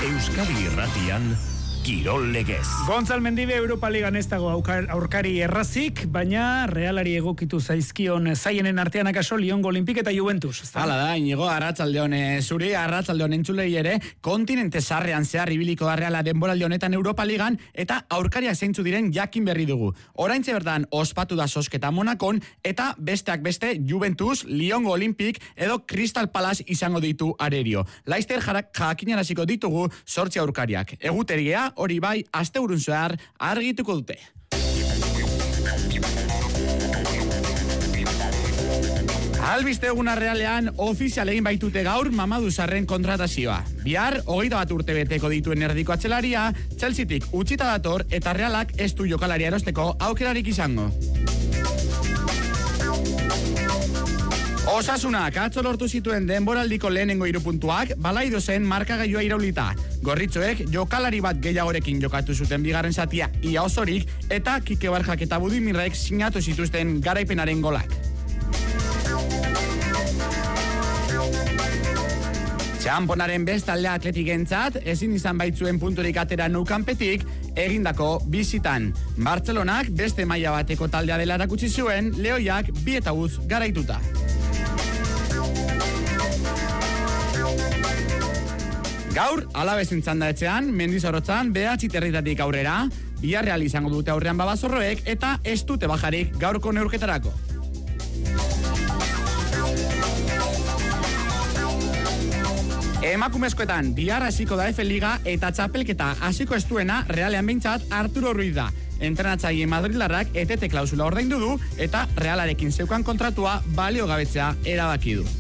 Euskadi Irratian Kirol Legez. Gontzal Mendibe Europa Ligan ez dago aurkari errazik, baina Realari egokitu zaizkion zaienen artean akaso Liongo Olimpik eta Juventus. Hala da, Inigo, arratsaldeon zuri, arratsaldeon entzulei ere, kontinente zarrean zehar ibiliko da Reala denboraldi honetan Europa Ligan eta aurkariak zeintzu diren jakin berri dugu. Oraintxe bertan ospatu da sosketa Monakon eta besteak beste Juventus, Liongo Olimpik edo Crystal Palace izango ditu arerio. Laster jakinaraziko ditugu 8 aurkariak. Eguteria hori bai, asteburun zehar argituko dute. Albiste eguna Realean ofizial egin baitute gaur Mamadou Sarren kontratazioa. Bihar, 21 urte beteko dituen erdiko atzelaria, Chelseatik utzita dator eta Realak ez du jokalaria erosteko aukerarik izango. Osasunak atzo lortu zituen denboraldiko lehenengo 3 puntuak balaido zen markagailua iraulita. Gorritxoek jokalari bat gehiagorekin jokatu zuten bigarren zatia ia osorik eta Kike Barjak eta Budimirrek sinatu zituzten garaipenaren golak. Txamponaren bestaldea Atletikentzat ezin izan baitzuen punturik atera Nou Campetik egindako bizitan. Bartzelonak beste maila bateko taldea dela erakutsi zuen, Lehoiak 2-0 garaituta. Gaur, Alabezen txanda etxean, Mendizorrotzan, behatzi territatik aurrera, Villarreal izango dute aurrean Babazorroek eta ez dute bajarik gaurko neurketarako. Emakumezkoetan, bihar hasiko da F Liga eta txapelketa hasiko ez duena Realean behintzat Arturo Ruiz da. Entrenatzaile madrilarrak etete klausula ordaindu du eta Realarekin zeukan kontratua baliogabetzea erabaki du.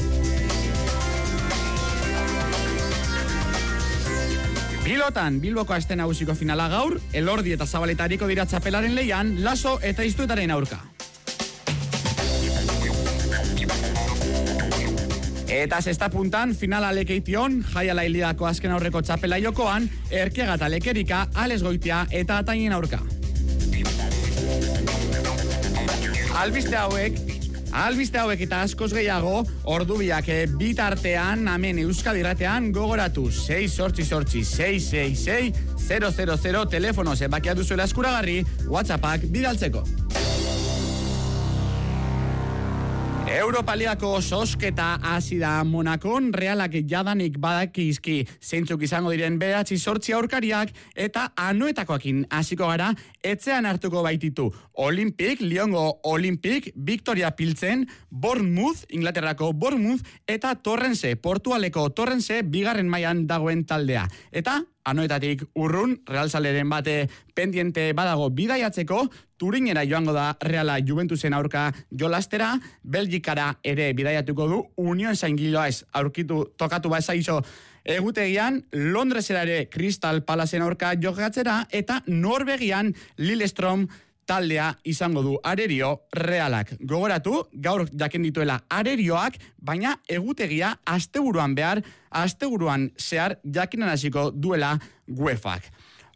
Pilotan, Bilboko aste nagusiko finala gaur, Elordi eta Zabaletariko dira txapelaren leian, Laso eta Iztuetaren aurka. Eta sexta puntan, finala Lekeition, Jaiala Iliako azken aurreko txapela jokoan, Erkiaga eta Lekerika, Ales Goitia eta Atainen aurka. Albiste hauek eta askoz gehiago, ordubiak bitartean, hemen Euskadi Irratean gogoratu 6-8-6-6-6-000 telefono zenbakia duzuela eskuragarri, WhatsAppak bidaltzeko. Europa Ligako sosketa hasi da Monakon, Realak jadanik badakizki zeintzuk izango diren 9-8 aurkariak eta anoetakoekin hasiko gara etxean hartuko baititu. Olimpik, Liongo Olimpik, Victoria Pilsen, Bournemouth, Inglaterrako Bournemouth eta Torrense, Portugaleko Torrense bigarren mailan dagoen taldea. Eta anoetatik urrun, Realzaleren bate pendiente badago bidaiatzeko, Turinera joango da Reala Juventusen aurka jolastera, Belgikara ere bidaiatuko du, Union Saint-Gilloise tokatu bazaizo egutegian, Londresera ere Crystal Palaceen aurka jokatzera, eta Norvegian Lillestrøm taldea izango du arerio Realak. Gogoratu, gaur jaken dituela arerioak, baina egutegia asteburuan zehar jakinan hasiko duela UEFAk.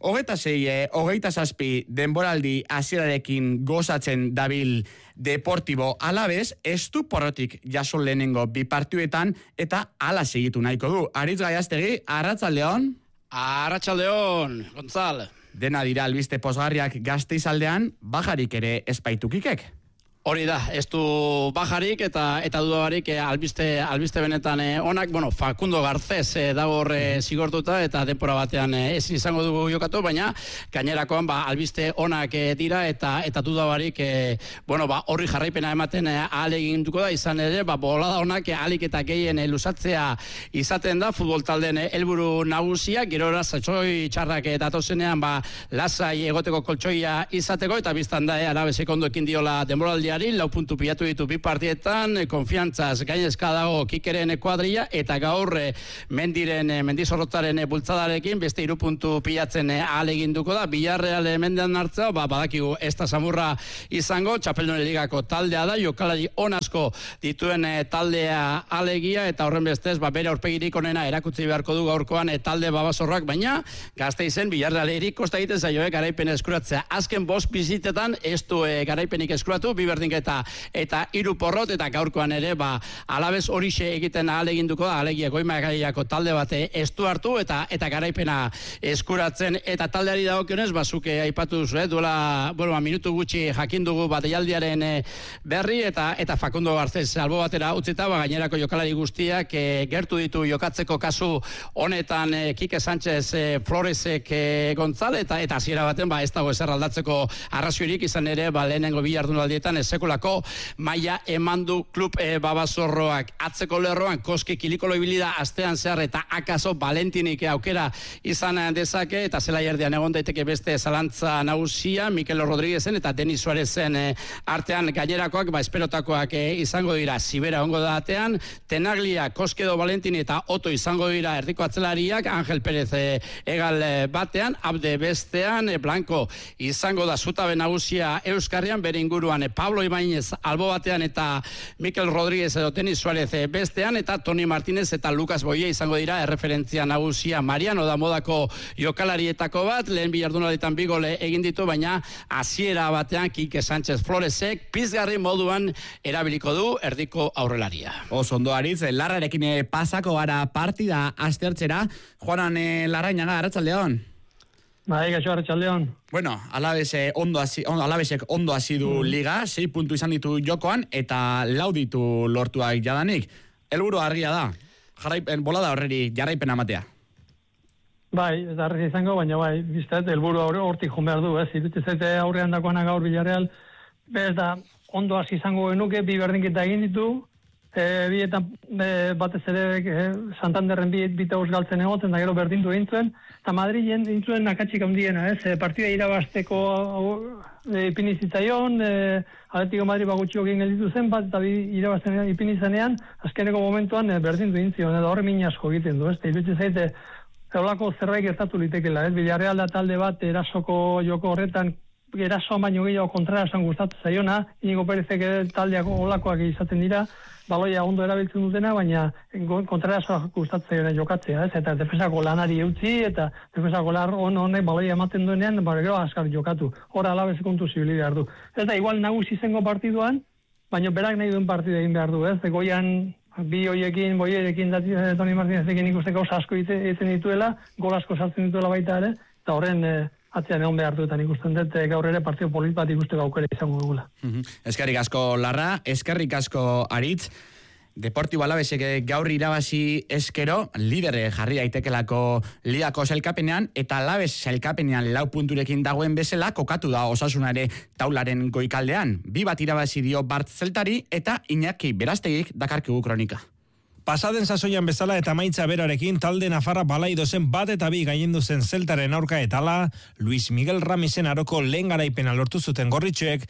26-27 denboraldi hasierarekin gozatzen dabil Deportivo Alavés, ez du porrotik jaso lehenengo 2 partiduetan eta hala segitu nahiko du. Aritz Gaiaztegi, arratsaldeon. Arratsaldeon, Gontzal. Dena dira albiste pozgarriak Gasteizaldean, bajarik ere espaitukikek. Hori da, ez du bajarik eta dudabarik albiste benetan onak, Facundo Garcés dago zigortuta eta denbora batean ezin izango dugu jokatu, baina gainerakoan albiste onak dira eta dudabarik horri jarraipena ematen ahaleginduko da, izan ere bolada onak ahalik eta gehien luzatzea izaten da futbol taldeen helburu nagusia, gerora zatxoi txarrak datozenean lasai egoteko koltsoia izateko eta biztan da Alavesek ondo ekin diola denboraldiari, 4 puntu pilatu ditu 2 partietan, konfiantzaz gainezka dago Kikeren kuadrilla eta gaur Mendizorrotzaren bultzadarekin beste 3 puntu pilatzen ahaleginduko da. Villarreal mendean hartzea, badakigu ez da samurra izango, Txapeldunen Ligako taldea da, jokalari onasko dituen taldea alegia eta horren bestez bere aurpegirik onena erakutsi beharko du gaurkoan talde Babazorroak, baina Gasteizen Villarrealeri kosta egiten zaio garaipen eskuratzea. Azken 5 bizitetan ez du garaipenik eskuratu, 2 berdinketa eta 3 porrot, eta gaurkoan ere Alabez horixe egiten ahaleginduko da, alegia Goi-Mailako talde bate estu hartu eta garaipena eskuratzen, eta taldeari dagokionez zuke aipatu duzu, duela minutu gutxi jakin dugu deialdiaren berri eta Facundo Garcés albo batera utzita, gainerako jokalari guztiak gertu ditu jokatzeko kasu honetan Kike Sánchez, Floresek, González eta hasiera baten ez dago ezer aldatzeko arrazoirik, izan ere lehenengo bi jardunaldietan sekulako maila emandu klub Babazorroak. Atzeko lerroan Koski Kilikolo ibilida astean zehar eta akaso Valentinik aukera izan dezake, eta zela erdian egon daiteke beste zalantza nagusia Mikel Rodríguezen eta Denis Suarezen artean. Gainerakoak esperotakoak izango dira Zibera ongo da atean, Tenaglia, Koski edo Valentini eta Oto izango dira erdiko atzelariak, Ángel Pérez egal batean, Abde bestean, Blanco izango da zutabe nagusia Euskarrian, bere inguruan Pablo Ibañez albo batean eta Mikel Rodríguez edo Denis Suárez bestean, eta Toni Martínez eta Lucas Boye izango dira erreferentzia nagusia. Mariano da modako jokalarietako bat, lehen bilardunaletan 2 gol egin ditu, baina hasiera batean Kike Sánchez Floresek pizgarri moduan erabiliko du erdiko aurrelaria. Oso ondo Aritz, Larrarekin pasako gara partida aztertzera. Juanan Larrainaga, arratsaldeon. Gaixo, arratsaldeon. Bueno, Alabesek ondo hasi du liga, 6 puntu izan ditu jokoan eta 4 ditu lortuak jadanik. Helburu argia da. Bolada horreri jarraipena ematea. Ez da argi izango, baina biztet, helburu hortik joan behar du, iruditzen zaite aurrean dagoena gaur Villarreal, ez da, ondo hasi izango genuke, 2 berdinketa egin ditu, bietan batez ere Santanderren 2 tauz galtzen egoten, da gero berdindu egin zuen, eta Madrilen egin zuen akatsik handiena, partida irabazteko ipini zitzaion, Atletico Madrid gutxi egin gelditu zen, bat eta irabazten ipini zenean, azkeneko momentuan berdindu egin zion, edo horre min asko egiten du, iruditzen zaite, Eolako zerbait gertatu litekela, Villarreal da talde bat erasoko joko horretan, erasoan baino gehiago kontrarasoan gustatu zaiona, Inigo Perezek taldeak olakoak izaten dira, baloia ondo erabiltzen dutena, baina kontrarasoa gustatu zaiona jokatzea, eta defensako lanari eutzi, eta defensako lan honek baloia ematen duenean, gero azkar jokatu. Hora Alabez kontu zibili behar du. Ez da, igual nagusi zengo partiduan, baina berak nahi duen partida egin behar du, Goian bi hoiekin, Boyerekin, Toni Martinezekin ikusteko asko egiten dituela, gol asko sartzen dituela baita ere, eta horren atzean egon behar duetan ikusten dut gaur ere partio polit bat ikusteko aukera izango dugula. Eskerrik asko Larra, eskerrik asko Aritz. Deportibo Alabesek gaur irabazi eskero, lidere jarri daitekelako ligako sailkapenean, eta Alabes sailkapenean 4 punturekin dagoen bezala kokatu da Osasunare taularen goikaldean. 2 irabazi dio Bart Zeltari eta Iñaki Berastegik dakarkigu kronika. Pasaden sasoian bezala eta maitza berarekin talde nafarra balaido zen 1 eta 2 gailendu zen Zeltaren aurka etala, Luis Miguel Ramisen aroko lehen garaipena lortu zuten gorritxoek,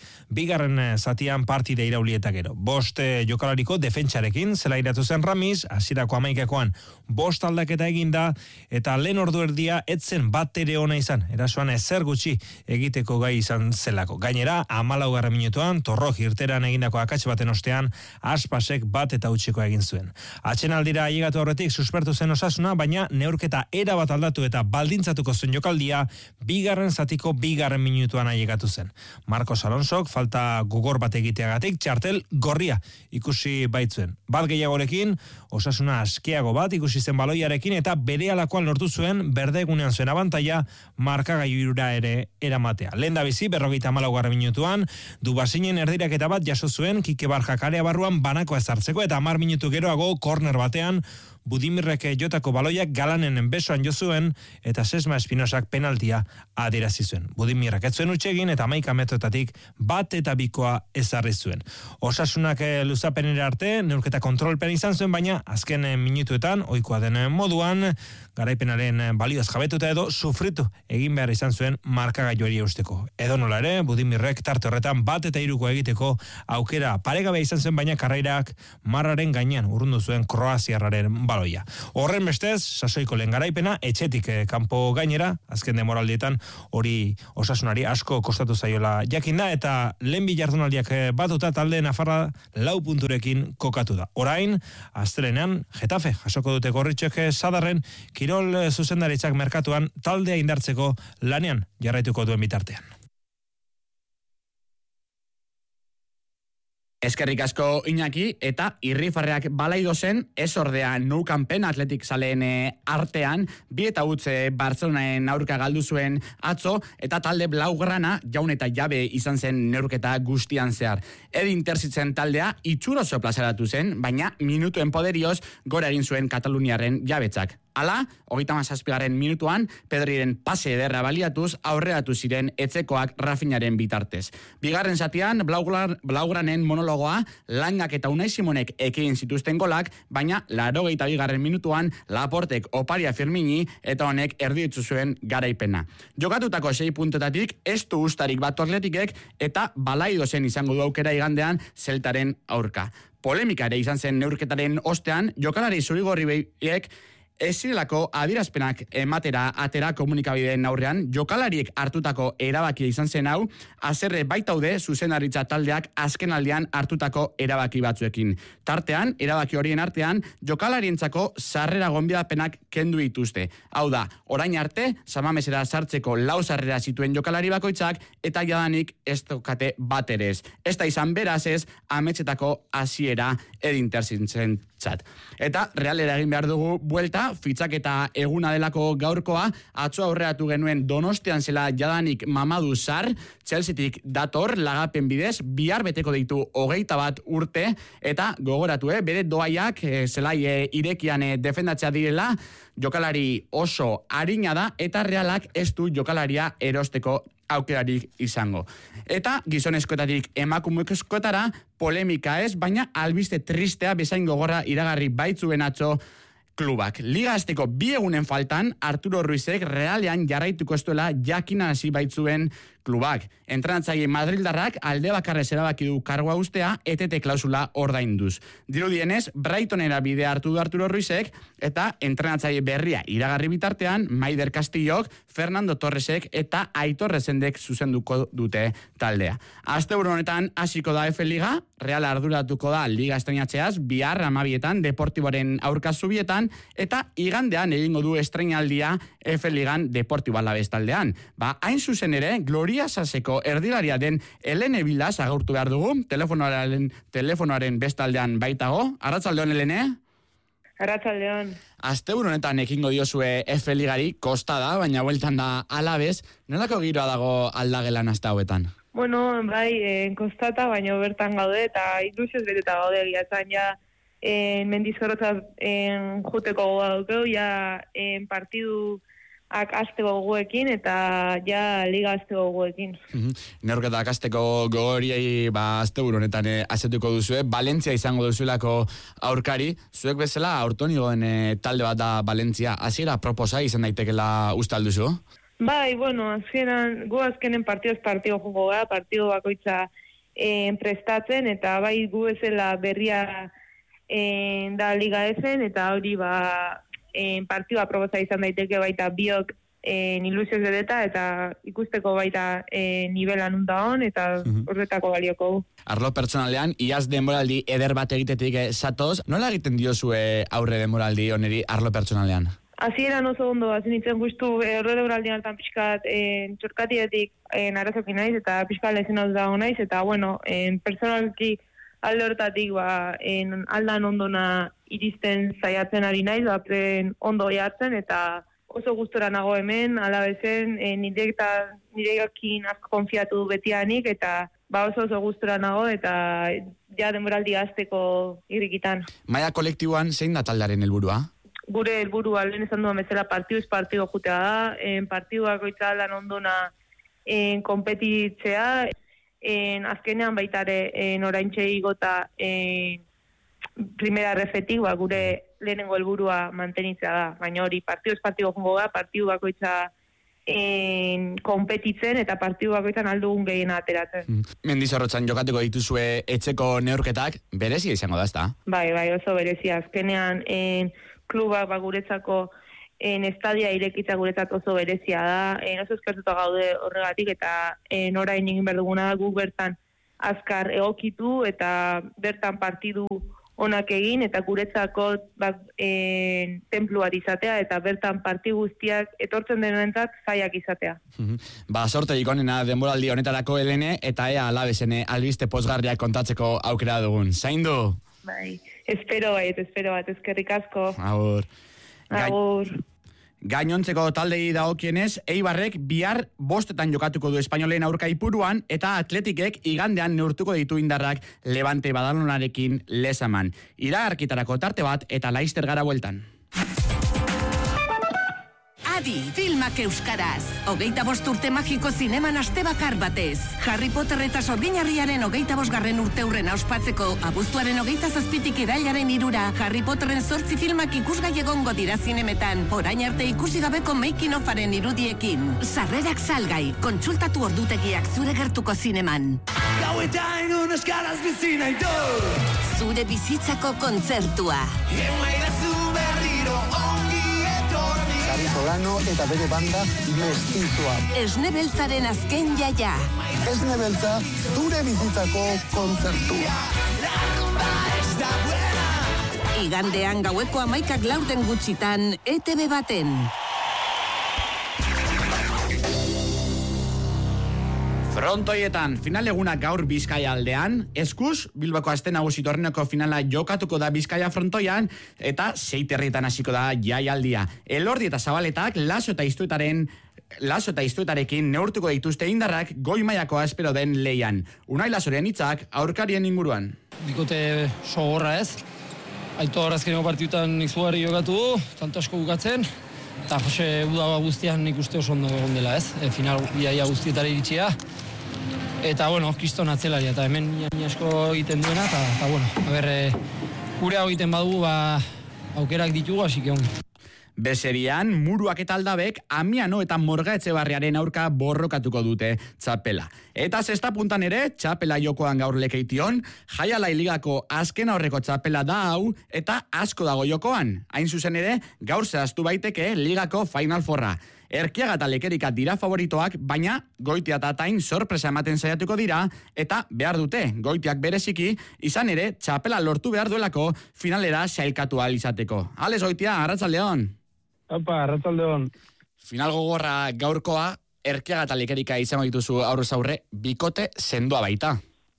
2. zatian partida irauli eta gero. 5 jokalariko defentsarekin zelairatu zen Ramis, hasierako 11koan 5 aldaketa eginda, eta lehen ordu erdia etzen bat ere ona izan, erasoan ezer gutxi egiteko gai izan zelako. Gainera, 14. minutuan, Torroj irteran egindako akats baten ostean, Aspasek 1 eta utxiko egin zuen. Atxenaldira ailegatu aurretik suspertu zen Osasuna, baina neurketa erabat aldatu eta baldintzatuko zen jokaldia 2. zatiko 2. minutuan ailegatu zen. Marcos Alonsok falta gogor bat egiteagatik txartel gorria ikusi baitzuen. Bat gehiagorekin, Osasuna askeago bat ikusi zen baloiarekin eta berehalakoan lortu zuen berdegunean zuen abantaila markagailura ere eramatea. Lehen da bizi 54. minutuan, Dubasinen erdiraketa bat jaso zuen Kike Barjak area barruan banako ezartzeko eta 10 minutu geroago korner batean Budimirrek jotako baloiak Galanen besoan jo zuen eta Sesma Espinosak penaltia adierazi zuen. Budimirrek ez zuen utxegin eta 11 metroetatik 1 eta 2 ezarri zuen. Osasunak luzapenera arte neurketa kontrolpen izan zuen, baina azken minutuetan ohikoa den moduan garaipenaren balioaz jabetuta edo sufritu egin behar izan zuen markagailuari eusteko. Edo nola ere, Budimirrek tarte horretan 1 eta 3 egiteko aukera paregabe izan zuen, baina karrairak marraren gainean urrundu zuen kroaziarraren baloia. Horren bestez, sasoiko lehen garaipena, etxetik kanpo gainera, azken demoraldietan hori Osasunari asko kostatu zaiola jakinda, eta lehen bi jardunaldiak batuta talde nafarra 4 punturekin kokatu da. Orain, astelenean, Getafe jasoko dute gorritxoek Sadarren, kirol zuzendaritzak merkatuan taldea indartzeko lanean jarraituko duen bitartean. Eskerrik asko Iñaki, eta irrifarreak balaidozen, ez ordea Nou Campen Athletic zaleen artean, 2-0 Barcelonaen aurka galdu zuen atzo, eta talde blaugrana jaun eta jabe izan zen neurketa guztian zehar. Edin Terzitzen taldea itxuroso plazaratu zen, baina minutuen poderioz gora egin zuen Kataluniaren jabetzak. Hala, 37. minutuan, Pedriren pase ederra baliatuz, aurreratu ziren etzekoak Rafinharen bitartez. Bigarren zatian, blaugranen monologoa, Langak eta Unai Simonek ekegin zituzten golak, baina 82. minutuan, Laportek oparia Firmini eta honek erdietzu zuen garaipena. Jokatutako 6 puntotatik, ez du ustarik bat Atletikek eta balaidozen izango du aukera igandean Zeltaren aurka. Polemika ere izan zen neurketaren ostean, jokalari zurigorri behiek ez zirelako adierazpenak ematera atera komunikabideen aurrean, jokalariek hartutako erabakia izan zen hau, azerre baitaude zuzendaritza taldeak azkenaldian hartutako erabaki batzuekin. Tartean, erabaki horien artean, jokalarientzako sarrera gonbidapenak kendu dituzte. Hau da, orain arte, Samamesera sartzeko 4 sarrera zituen jokalari bakoitzak, eta jadanik ez dokate bat ere ez. Ez da izan beraz ez, ametsetako hasiera Edin Terzitzen txat. Eta realera egin behar dugu buelta, fitzaketa eguna delako gaurkoa, atzo aurreatu genuen Donostian zela jadanik Mamadou Sarr, Chelseatik dator lagapen bidez, bihar beteko ditu 21 urte, eta gogoratu, bere doaiak zelai irekian defendatzea direla, jokalari oso arina da, eta realak ez du jokalaria erosteko aukerarik izango. Eta gizonezkoetatik emakumezkoetara polemika ez, baina albiste tristea bezain gogorra iragarri baitzuen atzo klubak. Liga azteko 2 egunen faltan, Arturo Ruizek realean jarraituko ez duela jakinan hasi baitzuen klubak. Entrenatzaile madrildarrak alde bakarrez erabaki du kargoa ustea, etete klausula ordainduz. Dirudienez, Brightonera bide hartu du Arturo Ruizek, eta entrenatzaile berria iragarri bitartean, Maider Castillok, Fernando Torresek eta Aitor Rezendek zuzenduko dute taldea. Asteburu honetan hasiko da F Liga, Real arduratuko da Liga estrenatzeaz, bihar 12etan Deportiboaren aurka zubietan, eta igandean egingo du estrenaldia F Ligan Deportibo Alavés taldean. Hain zuzen ere, Gloria Saseko erdilaria den Helene Vilaz agurtu behar dugu, telefonoaren bestaldean baitago. Arratsaldeon, Helene? Arratsaldeon. Asteburu honetan ekingo diozue F Ligari, kosta da, baina bueltan da Alavés. Nolako giroa dago aldagelan hasta hauetan? Bueno, bai, kostata, baina bertan gaude, eta ilusioz beteta gaude egiatzen, ja, mendizorotza juteko goga dukeu, ja, partiduak azteko goguekin, eta ja, liga azteko goguekin. Neurketak azteko gogoriei, asteburu honetan azetuko duzue, Valentzia izango duzuelako aurkari, zuek bezala aurtonigoen talde bat da Valentzia, hasiera proposa izan daitekela ustalduzu? Bai, bueno, azkenen partioz partio joko gara, partio bakoitza prestatzen, eta bai gu ezela berria da liga ezen, eta hori partioa proposa izan daiteke baita biok ilusioz edeta, eta ikusteko baita nivelan unta hon, eta horretako balioko. Arlo pertsonalean, iaz denboraldi eder bat egitetik zatoz, nola egiten diozue aurre denboraldi oneri arlo pertsonalean? Hasieran oso ondo, hasi nintzen guztu, horre denboraldi hartan pixkat txorkatietik arazokin naiz, eta pixkat lezen hau dago naiz, eta bueno, personalki alde hortatik aldan ondona iristen zaiatzen ari naiz, ondo jartzen, eta oso gustora nago hemen, Alavezen, nirekin asko konfiatu betianik, eta oso gustora nago, eta ja denboraldi azteko irrikitan. Maila kolektiboan zein da taldearen helburua? Gure helburua lehen esan duan bezala partidu jutea da, partiduak oitza aldan ondona kompetitzea, azkenean baitare oraintxe igota primera refetik, gure lehenengo helburua mantenitzea da, baina hori partidu jongo da, partidu bakoitza kompetitzen eta partidu bakoitzan aldugun gehiena ateratzen. Mendizorrotzan jokatuko dituzue etxeko neurketak, berezia izango da, ezta? Bai, oso berezia. Azkenean klubak guretzako estadia irekitza guretzat oso berezia da, oso eskertuta gaude horregatik, eta orain egin behar duguna da guk bertan azkar egokitu, eta bertan partidu onak egin, eta guretzako tenplu bat izatea, eta bertan parti guztiak etortzen denoentzat zaiak izatea. Sorterik onena denboraldi honetarako Helene, eta ea Alavesen albiste pozgarriak kontatzeko aukera dugun. Zaindu? Bai, espero bat, eskerrik asko. Agur. Gainontzeko taldei dagokienez, Eibarrek bihar 5 jokatuko du Espainolen aurka Ipuruan, eta Atletikek igandean neurtuko ditu indarrak Levante Badalonarekin Lezaman. Iragarkitarako tarte bat eta Laister gara bueltan. Adi, filmak euskaraz. 25 urte magiko zineman aste bakar batez. Harry Potter eta Sorginarriaren 25. urteurrena ospatzeko, abuztuaren 27 irailaren 3 Harry Potterren 8 filmak ikusgai egongo dira zinemetan, orain arte ikusi gabeko making ofaren irudiekin. Sarrerak salgai, kontsultatu ordutegiak zure gertuko zineman. Gauetain uneskaraz bizi nahi du. Zure bizitzako kontzertua. Emaidazu berriro Solano eta bere banda mestizua. Esne Beltzaren azken jaia. Esne Beltza, zure bizitzako kontzertua. Igandean gaueko 11:04 gutxitan, ETV baten. Frontoietan, finaleguna gaur Bizkaia aldean, eskuz, Bilboko aste nagusi torneoko finala jokatuko da Bizkaia frontoian, eta 6 herrietan hasiko da jaialdia. Elordi eta Zabaletak Laso eta Iztuetarekin neurtuko dituzte indarrak goi mailako espero den leian. Unai Lasoren hitzak aurkarien inguruan. Bikote sogorra ez, Aitor azkeneko partidutan izugarri jokatu du, tanto asko bukatzen, eta Jose Uda guztian nik uste oso ondo egon dela ez, final iaia guztietara iritsia. Eta, kiston atzelaria, eta hemen asko egiten duena, eta, gure hau egiten badugu, aukerak ditugu, hasi que ongi. Bezerian, Muruak eta Aldabek Amiano eta Morga Etxebarriaren aurka borrokatuko dute txapela. Eta 6. puntan ere, txapela jokoan gaur Lekeition, Jaialai ligako azken aurreko txapela da hau, eta asko dago jokoan. Hain zuzen ere, gaur zehaztu baiteke ligako Final Fourra. Erkiaga eta Lekerika dira favoritoak, baina Goitia eta Tain sorpresa ematen saiatuko dira, eta behar dute, Goitiak bereziki, izan ere, txapela lortu behar duelako finalera sailkatu ahal izateko. Ales Goitia, arratsaldeon. Opa, arratsaldeon. Final gogorra gaurkoa, Erkiaga eta Lekerika izango dituzu aurrez aurre, bikote sendoa baita.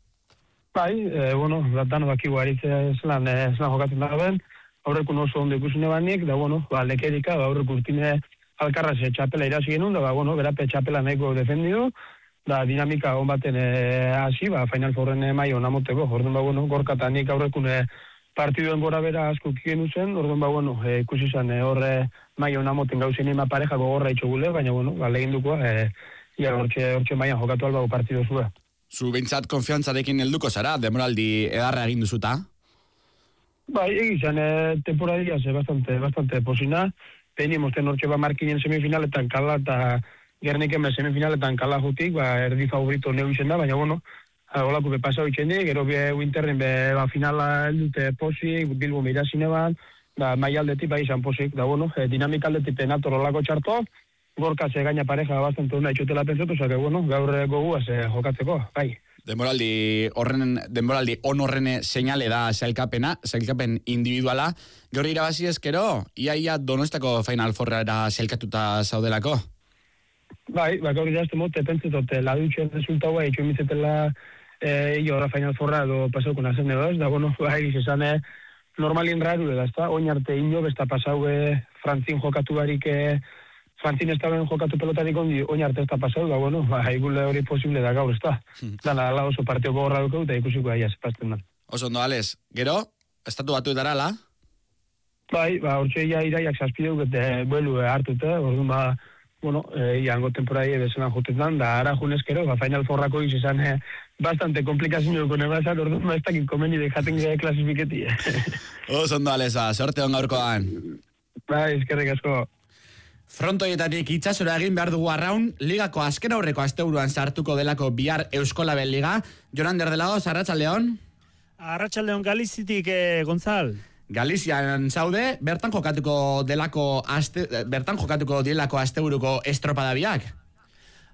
Bai, dano dakigu aritzea eslan jokatzen da ben, aurreko oso ondo ikusune banik, da Lekerika, aurreko urtine Alkarraz txapela irasi genuen, da berape txapela nahiko defendidu, da dinamika hon baten hasi, Final Fourren mai hona moteko, orduan gorkatanik aurrekune partiduen gora bera asko kienu zen, orduan ikusi zen horre mai hona moten gauzien ima parejako gorra itxogule, baina legin dukoa, hortxe maian jokatu albago partidu zua. Zu bintzat konfiantzarekin helduko zara, demoraldi edarra egin duzuta? Bai, egizan, temporadia bastante posina, Tenimos hortxe markinen semifinaletan kala eta Gerniken semifinaletan kala jutik, erdi favorito neu izen da, baina holako pasau itxendik, gero Winterren finala eldute posik, Bilbo mirasine ban, maialdetik izan posik, dinamika aldetik penator holako txarto, gorka ze gaina pareja bastante una itxutela pentsatu, gaur goguaz jokatzeko, bai. Denboraldi horren seinale da sailkapen individuala. Gaur irabazi ezkero, iaia Donostako Final Fourra sailkatuta zaudelako? Bai, gaur idazte mote, pentsetot, ladutxen resultaua, itxumitzetela horra Final Fourra edo pasauko nazen edo ez, izan normalin raru edo, oin arte ino, besta pasau Frantzin jokatu barik, Frantzin estaben jokatu pelotarik oin arte ez da pasau, haigule hori posible da gaur ez da. Dana, ala oso partioko gorra dukau, eta ikusiko aia, zepazten da. Oso ondo, Ales, gero, estatu batuetara, ala? Bai, hortxe iraiak zazpideuk eta buelu hartute, orduan iango temporai bezelan jotetan, da ara junezkero, Final Fourrako izan bastante komplikazio duko nebazan, orduan ez dakit komeni de jaten klasifiketi. Oso ondo, Ales, sorte on gaurkoan. Bai, eskerrik asko. Frontoietatik itsasora egin behar dugu arraun, ligako azken aurreko asteburuan sartuko delako bihar Euskolabel Liga. Jonander Delagoz, arratsaldeon. Arratsaldeon Galizitik, Gonzal. Galizian zaude, bertan jokatuko delako asteburuko estropada biak.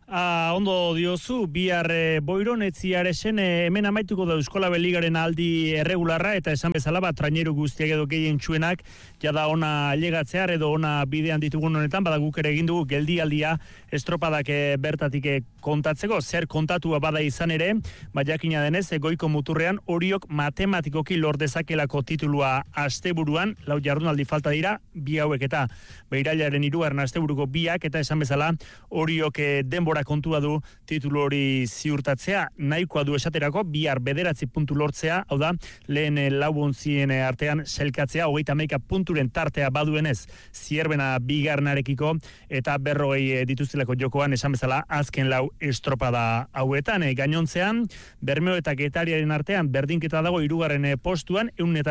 Ondo diozu, bihar Boiron etziaresen hemen amaituko da Euskola Beligaren aldi erregularra eta esan bezala traineru guztiak edo gehien txuenak jada ona ailegatzear edo ona bidean ditugun honetan, bada guk ere egin dugu geldialdia estropadak bertatik kontatzeko, zer kontatua bada izan ere, jakina denez, goiko muturrean Oriok matematikoki lor dezakelako titulua asteburuan, lau jardunaldi falta dira, bi hauek eta irailaren 3. asteburuko biak eta esan bezala Oriok denbora kontua du titulu hori ziurtatzea, nahikoa du esaterako bihar 9 puntu lortzea, hau da, lehen lau ontzien artean selkatzea, 31 punturen tartea baduenez, Zierbena bigarrenarekiko eta 40 dituztelako jokoan, esan bezala azken lau estropada hauetan, gainontzean, Bermeo eta Getariaren artean berdinketa dago 3. postuan,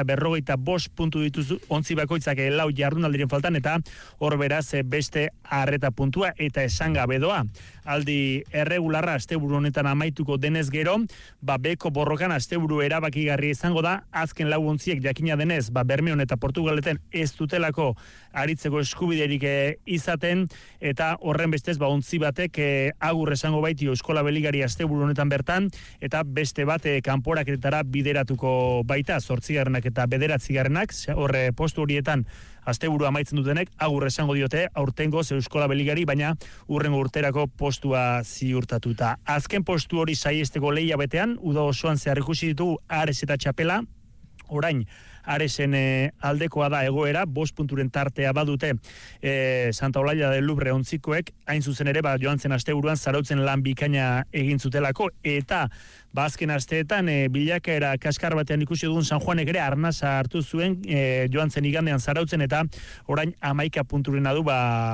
145 puntu dituzu ontzi bakoitzak lau jardunaldiren faltan, eta hor beraz beste arreta puntua eta esangabe doa. Aldi erregularra asteburu honetan amaituko denez gero, beko borrokan asteburu erabakigarri izango da, azken lau ontziek jakina denez, Bermeon eta Portugaleten ez dutelako aritzeko eskubiderik izaten, eta horren bestez ontzi batek agur esango baitio Eskola Beligari asteburu honetan bertan, eta beste bat kanporaketara bideratuko baita, 8. eta 9. horre postu horietan asteburu amaitzen dutenek, agur esango diote, aurtengo Euskola Beligari, baina urrengo urterako postua ziurtatuta. Azken postu hori saiesteko lehia betean, uda osoan zehar ikusi ditugu Ares eta Txapela, orain, Aresen aldekoa da egoera, 5 punturen tartea badute Santa Olaia del Lubre ontzikoek, hain zuzen ere, joan zen asteburuan zarautzen lan bikaina egin zutelako, eta azken asteetan bilakaera kaskar batean ikusi dugun San Juanek ere arnasa hartu zuen joan zen igandean zarautzen, eta orain 11 punturena du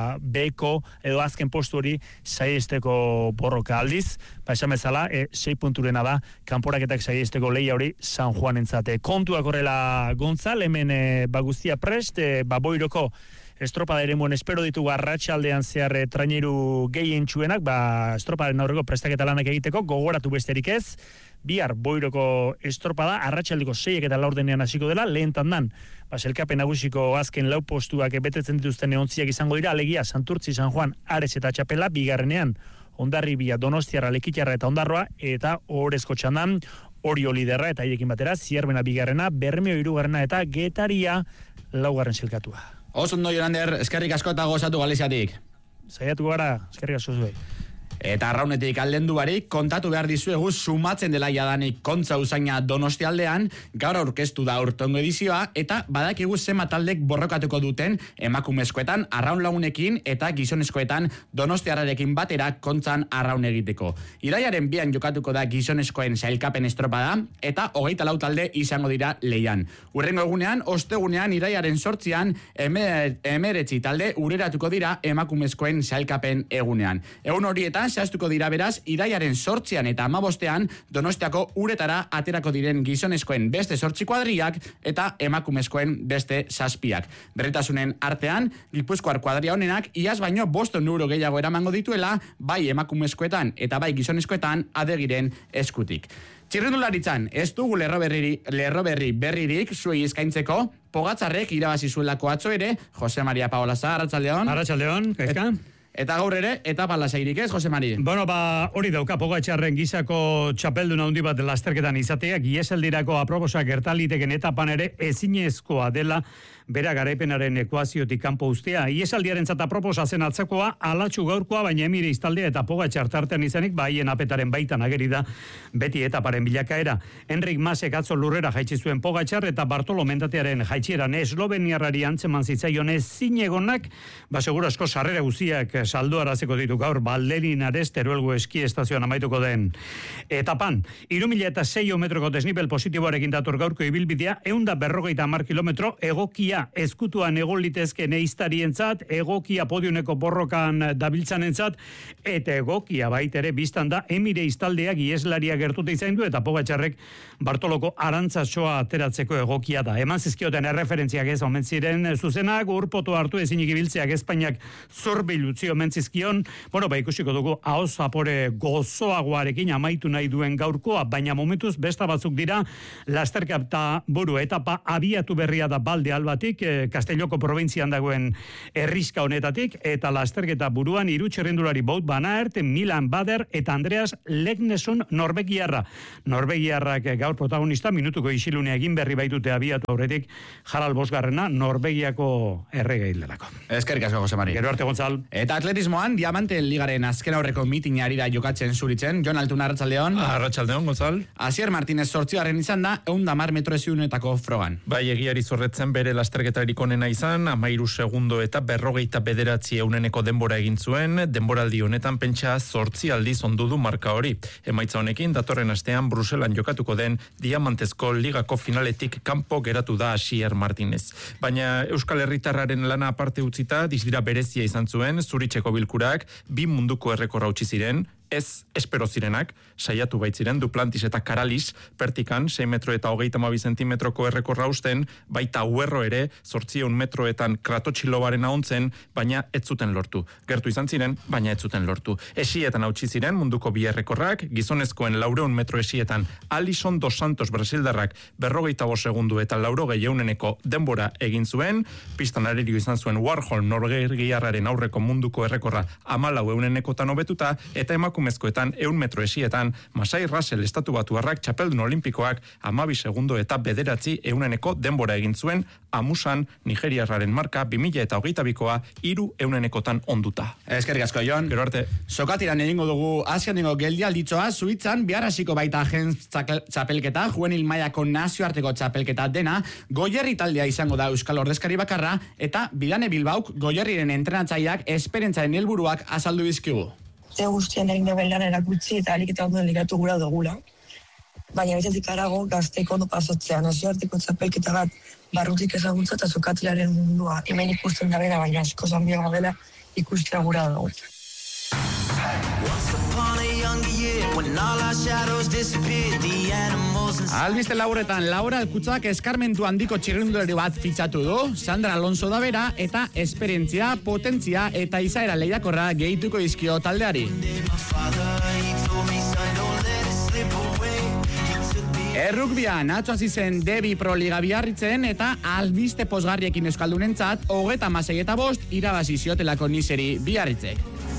beko edo azken postu hori saiesteko borroka aldiz, esan bezala 6 punturena da kanporaketak saiesteko lehia hori San Juanentzate. Kontuak horrela Gonzal, hemen guztia prest, Boiroko estropada ere muen espero ditugu arratsaldean zehar traineru gehien txuenak, estropadaren aurreko prestaketa lanak egiteko, gogoratu besterik ez, bihar Boiroko estropada arratsaldeko 6 eta 4 hasiko dela, lehen tandan, selkapen nagusiko azken lau postuak betetzen dituzten ontziak izango dira, alegia Santurtzi, San Juan, Ares eta Txapela, bigarrenean Hondarribia, Donostiarra, Lekitarra eta Ondarroa, eta Ohorezko txandan Orio liderra eta hiekin batera, Zierbena bigarrena, Bermeo 3. eta Getaria 4. selkatua. Oso ondo, Jolander, eskerrik asko eta gozatu Galiziatik. Zaiatu gara, eskerrik asko zuei. Eta arraunetik aldendu barik, kontatu behar dizuegu sumatzen dela jadanik kontza usaina Donostialdean, gaur aurkeztu da urtongo edizioa, eta badakigu zenbat taldek borrokatuko duten emakumezkoetan arraun lagunekin eta gizonezkoetan Donostiarrarekin batera kontzan arraun egiteko. Irailaren 2 jokatuko da gizonezkoen sailkapen estropada, eta 24 talde izango dira leian. Urrengo egunean, ostegunean irailaren 8 19 talde ureratuko dira emakumezkoen sailkapen egunean. Egun horietan, zehaztuko dira beraz, irailaren 8 eta 15 Donostiako uretara aterako diren gizonezkoen beste 8 kuadriak eta emakumezkoen beste 7. Berritasunen artean, Gipuzkoar kuadria honenak iaz baino 500 euro gehiago eramango dituela, bai emakumezkoetan eta bai gizonezkoetan adegiren eskutik. Txirrindularitzan, ez dugu lerroberri berririk zuei eskaintzeko, Pogatzarrek irabazi zuelako atzo ere, Jose Maria Paolaza, arratsaldeon. Arratsaldeon, kaizka. Eta gaur ere, etapa lasairik ez, Jose Mari? Bueno, hori dauka Pogatzarren gizako txapeldun handi bat lasterketan izateak, ieseldirako aproposak gertaliteken etapan ere ezinezkoa dela bera garaipenaren ekuaziotik kanpo ustea. Iesaldiarentzat aproposa zen atzakoa, alatsu gaurkoa, baina Emire Iztaldea eta Pogatzar tartean izanik, haien apetaren baitan ageri da beti etaparen bilakaera. Enrik Masek atzo lurrera jaitsi zuen Pogatzar eta Bartolo Mendatearen jaitsieran esloveniarrari antzeman zitzaion ezinegonak, seguru asko sarrera guziak salduaraziko ditu gaur Balderin Ares Teruelgo eski estazioan amaituko den etapan. 3.006 metroko desnibel positiboarekin dator gaurko ibilbidea, 150 kilometro egokia eskutuan egon litezken eiztarientzat, egokia podiuneko borrokan dabiltzanentzat, eta egokia baitere biztan da Emire Iztaldeak ieslaria gertute izain du, eta Pogatzarrek Bartoloko arantzatsoa ateratzeko egokia da. Eman zizkioten erreferentziak ez omen ziren zuzenak, urpoto hartu ezinik ibiltzeak Espainiak zorbilutzi omen zizkion, ikusiko dugu ahoz zapore gozoagoarekin amaitu nahi duen gaurkoa, baina momentuz besta batzuk dira lasterketa buru etapa abiatu berria da Balde Alba honetatik, Castelloko probintzian dagoen herriska honetatik, eta lasterketa buruan 3 txirrindulari Wout van Aert, Milan Bader eta Andreas Legneson norvegiarra. Norvegiarrak gaur protagonista, minutuko isilunea egin berri baitute abiatu aurretik, Harald Bosgarrena, Norvegiako erregeildelako. Eskerrik asko, Jose Mari. Gero arte, Gontzal. Eta atletismoan, Diamante Ligaren azken aurreko mitina ari da jokatzen zuritzen. Jon Altuna, arratsaldeon. Arratsaldeon, Gontzal. Asier Martínez 8. izan da, 110 metro eziunetako frogan. Bai, egiari zorretzen bere lasterketarik onena izan, 13 segundo eta 49 euneneko denbora egin zuen, denboraldi honetan pentsa 8 aldiz ondu du marka hori. Emaitza honekin, datorren astean Bruselan jokatuko den Diamantezko ligako finaletik kanpo geratu da Asier Martínez. Baina Euskal Herritarraren lana aparte utzita, dizdira berezia izan zuen, Zuritzeko bilkurak, 2 munduko errekorra utzi ziren, ez espero zirenak, saiatu baitziren Duplantis eta Karalis, pertikan 6 metro eta 32 zentimetroko errekorra usten, baita Uerro ere 800 metroetan Kratotxilobaren ahontzen, baina ez zuten lortu. Gertu izan ziren, baina ez zuten lortu. Esietan hautsi ziren munduko 2 errekorrak, gizonezkoen 400 metro esietan Alison dos Santos Brasildarrak 45 segundu eta 80 euneneko denbora egin zuen, pistan arerio izan zuen Warhol norvegiarraren aurreko munduko errekorra 14 eunenekotan hobetuta, eta emakumezkoetan 100 metro esietan Masai Russell estatubatuarrak txapeldun olimpikoak 12 segundo eta 9 euneneko denbora egin zuen, Amusan nigeriarraren marka 2022koa 3 eunenekotan onduta. Eskerrik asko, Jon. Gero arte. Sokatiran egingo dugu azkenengo geldialditzoa, Suitzan bihar hasiko baita Gens txapelketa, juvenil mailako nazioarteko txapelketa dena, Goierri taldea izango da Euskal Ordezkari bakarra, eta Bidane Bilbauk Goierriren entrenatzaileak esperientzaren helburuak azaldu bizkigu. Guztian egin gabe lan erakutsi eta alik eta ondo ligatu gura dugula. Baina bizatik arago gazteiko ondo pasotzea, nazioarteko txapelketa bat barrutik ezagutza eta sokatilaren mundua hemen ikusten da bera, baina asko zanbioa dela ikustea gura dugu. Albiste lauretan, Laura Alkutzak eskarmentu handiko txirrindulari bat fitxatu du, Sandra Alonso da bera, eta esperientzia, potentzia eta izaera lehiakorra gehituko izkio taldeari. Errukbian, atzo hasi zen Debi Pro Liga Biarritzen eta albiste pozgarriekin euskaldunentzat 36-5 irabazi ziotelako Niseri Biarritzek.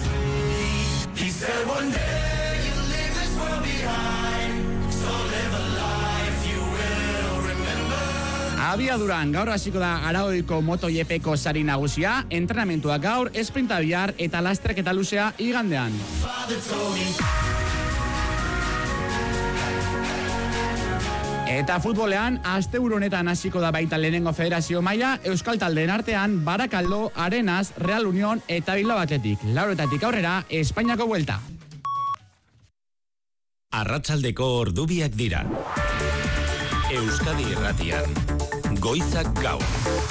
Abiaduran gaur hasiko da Aragoiko MotoGPko sari nagusia, entrenamentua gaur, esprinta bihar eta lasterketa luzea igandean. Eta futbolean, asteburu honetan hasiko da baita lehenengo federazio maila, euskal taldeen artean Barakaldo, Arenas, Real Unión eta Bilbao Athletic. Lauretatik aurrera, Espainiako buelta. Arratsaldeko ordubiak dira. Euskadi Irratian, Goizak Gaur.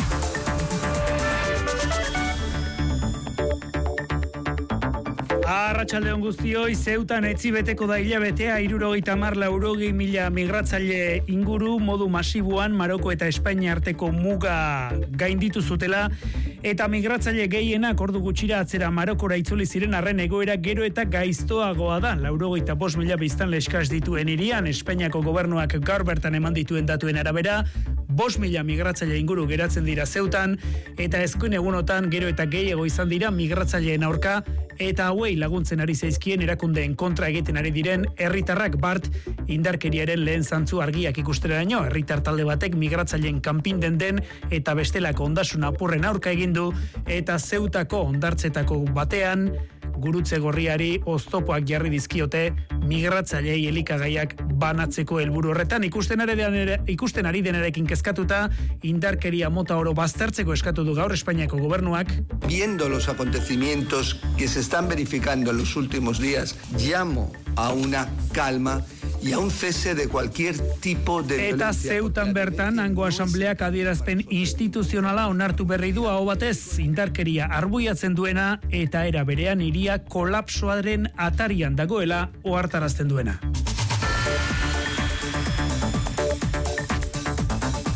Arratsaldeon guztioi, Zeutan etzi beteko da hilabetea 74.000 migratzaile inguru modu masiboan Maroko eta Espainia arteko muga gainditu zutela, eta migratzaile gehienak ordu gutxira atzera Marokora itzuli ziren arren egoera gero eta gaiztoagoa da. 75.000 biztanle eskas dituen hirian, Espainiako gobernuak gaur bertan eman dituen datuen arabera, 5.000 migratzaile inguru geratzen dira Zeutan, eta ezkoin egunotan gero eta gehiago izan dira migratzaileen aurka, eta hauei laguntzen ari zaizkien erakundeen kontra egiten ari diren herritarrak. Bart indarkeriaren lehen zantzu argiak ikusteraino, herritar talde batek migratzaileen kanpinden den eta bestelako ondasun apurren aurka egin du, eta Zeutako hondartzetako batean gurutze gorriari oztopoak jarri dizkiote migratzailei elikagaiak banatzeko helburu horretan. Ikusten ari denarekin kezkatuta, indarkeria mota oro baztertzeko eskatu du gaur Espainiako gobernuak. Viendo los acontecimientos que se están verificando en los últimos días, llamo a una calma y a un cese de cualquier tipo de violencia. Eta Zeutan bertan, hango asambleak adierazpen instituzionala onartu berri du aho batez, indarkeria arbuiatzen duena eta era berean hiria kolapsoaren atarian dagoela ohartarazten duena.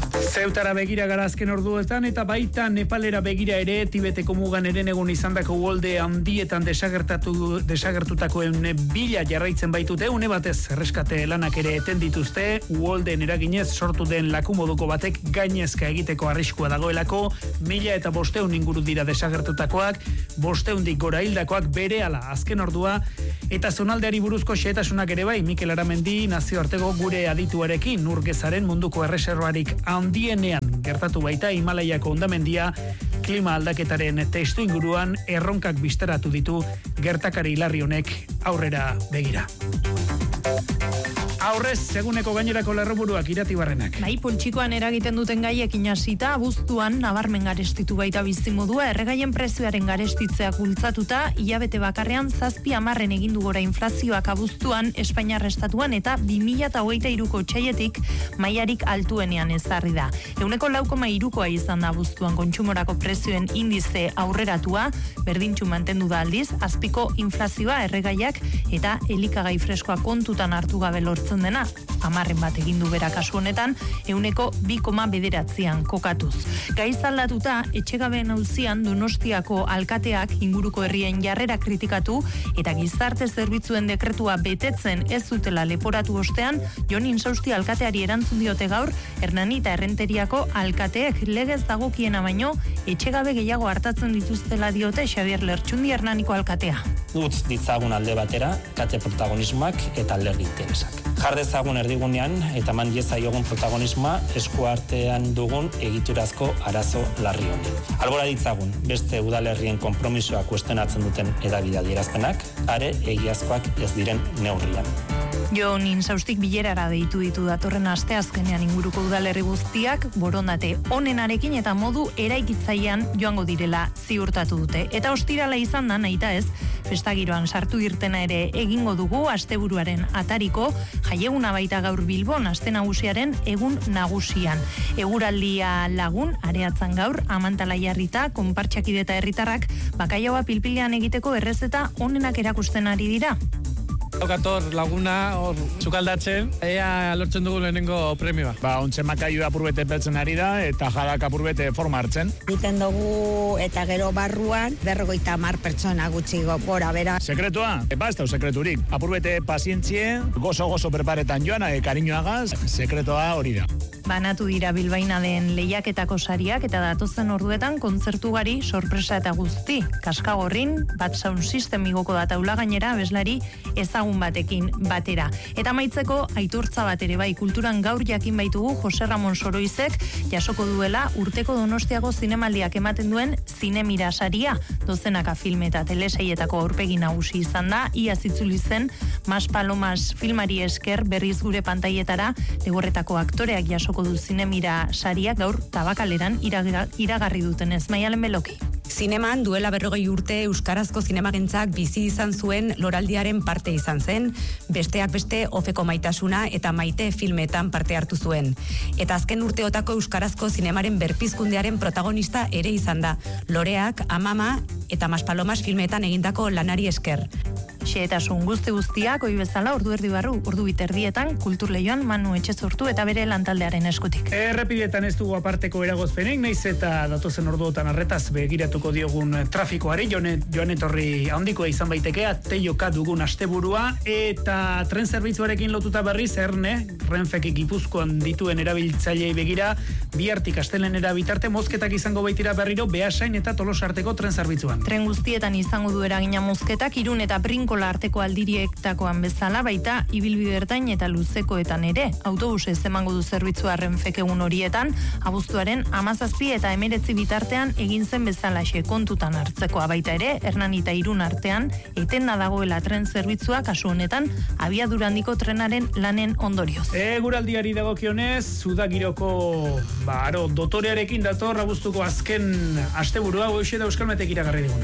Zeutara begira gara azken orduetan eta baita Nepalera begira ere Tibeteko mugan herenegun izandako uholde handietan desagertutakoen bila jarraitzen baitute, une batez erreskate lanak ere eten dituzte, uholdeen eraginez sortu den lakumoduko batek gainezka egiteko arriskua dagoelako, 1500 inguru dira desagertutakoak, 500 gora hildakoak berehala azken ordua, eta zonaldeari buruzko xehetasunak ere bai, Mikel Aramendi nazioarteko gure adituarekin Nurgezaren munduko erreserbarik handienean gertatu baita Himalaiako hondamendia klima aldaketaren testu inguruan erronkak bisteratu ditu gertakari larri honek aurrera begira. Aurrez, seguneko gainerako lerroburuak Iratibarrenak. Bai, poltsikoan eragiten duten gaiekin hasita, abuztuan nabarmen garestitu baita bizimodua, erregaien prezioaren garestitzeak bultzatuta, hilabete bakarrean 7-10 egin du gora inflazioak abuztuan Espainiar estatuan eta 2023ko otsailletik mailarik altuenean ezarri da. 4,3koa izan da abuztuan kontsumorako prezioen indize aurreratua, berdintsu mantendu da aldiz, azpiko inflazioa, erregaiak eta elikagai freskoa kontutan hartu gabe lortzen dena, 10 bat egin du bera kasu honetan, 2,9an kokatuz. Gaiz aldatuta, etxegabeen auzian Donostiako alkateak inguruko herrien jarrera kritikatu eta gizarte zerbitzuen dekretua betetzen ez zutela leporatu ostean, Jon Insausti alkateari erantzun diote gaur, Hernani eta Errenteriako alkateek legez dagokiena baino, etxegabe gehiago hartatzen dituztela diote Xabier Lertxundi Hernaniko alkatea. Utz ditzagun alde batera, kate protagonismoak eta alderdi interesak. Jar dezagun erdigunean eta eman diezaiogun protagonismoa eskuartean dugun egiturazko arazo larri honi. Albora ditzagun beste udalerrien konpromisoa kuestionatzen duten hedabide adierazpenak, are egiazkoak ez diren neurrian. Jon Insaustik bilerara deitu ditu datorren asteazkenean inguruko udalerri guztiak borondate onenarekin eta modu eraikitzailean joango direla ziurtatu dute. Eta ostirala izan da nahita ez, festagiroan sartu irtena ere egingo dugu asteburuaren atariko, jaieguna baita gaur Bilbon aste nagusiaren egun nagusian. Eguraldia lagun, areatzan gaur, Amantala jarrita, konpartxakide eta herritarrak bakailaoa pilpilean egiteko errezeta onenak erakusten ari dira. Okator laguna hor sukaldatzen, ea lortzen dugu lehenengo premioa. Ontsen makaiu apurbete peltzen ari da eta jadak apurbete forma hartzen. Egiten dugu eta gero barruan 50 pertsona gutxi gora bera. Sekretua? Ez da sekreturik. Apurbete pazientzie, gozo preparetan joan, kariñoagaz, sekretoa hori da. Banatu dira bilbaina den lehiaketako sariak eta datozen orduetan kontzertugari sorpresa eta guzti. Kaskagorrin, bat sound system igoko da taula gainera abeslari ezagun batekin batera. Eta amaitzeko aitortza bat ere bai kulturan gaur jakin baitugu Jose Ramon Soroizek jasoko duela urteko Donostiako zinemaldiak ematen duen Zinemira saria. Dozenaka film eta telesailetako aurpegi nagusi izan da, iaz itzuli zen Mas Palomas filmari esker berriz gure pantailetara legorretako aktoreak jasoko du Zinemira saria gaur Tabakaleran iragarri duten ez Maialen Beloki. Zineman duela 40 urte euskarazko zinemagintzak bizi izan zuen loraldiaren parte izan zen, besteak beste Ofeko Maitasuna eta Maite filmetan parte hartu zuen. Eta azken urteotako euskarazko zinemaren berpizkundearen protagonista ere izan da, Loreak, Amama eta Maspalomas filmetan egindako lanari esker. Xehetasun guztiak, oi bezala, ordu erdi barru, ordu biterdietan, Kulturleioan Manu Etxezortu eta bere lantaldearen eskutik. Errepidetan ez dugu aparteko eragozpenek, naiz eta datozen orduotan arretaz begiratuko diogun trafikoari, joan etorri handikoa izan baitekeea, teioka dugun asteburua, eta tren zerbitzuarekin lotuta berriz, Renfek Gipuzkoan dituen erabiltzailei begira, bihartik astelenera bitarte, mozketak izango baitira berriro, Beasain eta Tolosarteko tren zerbitzuan. Tren guztietan izango du eragina mozketak, Irun eta Brinkola arteko aldiriektakoan bezala, baita ibilbide ertain eta luzekoetan ere. Autobusez emango du zerbitzua Renfek egun horietan, abuztuaren 17 eta 19 bitartean egin zen bezalaxe kontutan hartzekoa baita ere, Hernani eta Irun artean, etenda dagoela tren zerbitzua kasu honetan, abiadura handiko trenaren lanen ondorioz. Eguraldiari dagokionez, Zudagiroko dotorearekin dator abuztuko azken asteburua, hoxe da Euskalmetek iragarri diguna.